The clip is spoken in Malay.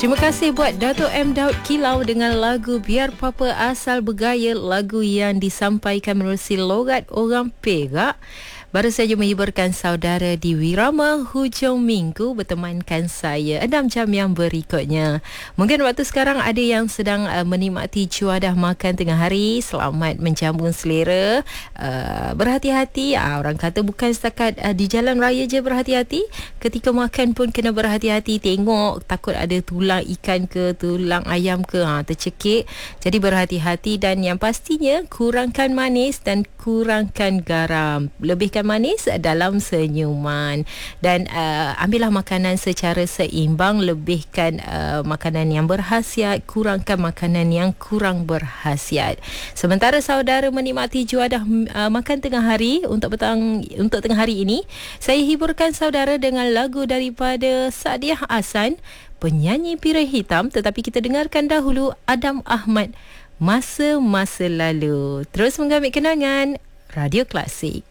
Terima kasih buat Dato' M. Daud Kilau dengan lagu Biar Papa Asal Bergaya, lagu yang disampaikan menerusi logat orang Perak. Baru saja menghiburkan saudara di Wirama hujung minggu bertemankan saya 6 jam yang berikutnya. Mungkin waktu sekarang ada yang sedang menikmati cuadah makan tengah hari. Selamat menjamu selera. Berhati-hati. Orang kata bukan setakat di jalan raya je berhati-hati. Ketika makan pun kena berhati-hati. Tengok takut ada tulang ikan ke tulang ayam ke tercekik. Jadi berhati-hati dan yang pastinya kurangkan manis dan kurangkan garam. Lebihkan manis dalam senyuman dan ambillah makanan secara seimbang. Lebihkan makanan yang berkhasiat, kurangkan makanan yang kurang berkhasiat. Sementara saudara menikmati juadah makan tengah hari untuk tengah hari ini, saya hiburkan saudara dengan lagu daripada Sadiah Hasan, penyanyi Pirai Hitam. Tetapi kita dengarkan dahulu Adam Ahmad, Masa-Masa Lalu. Terus mengambil kenangan Radio Klasik.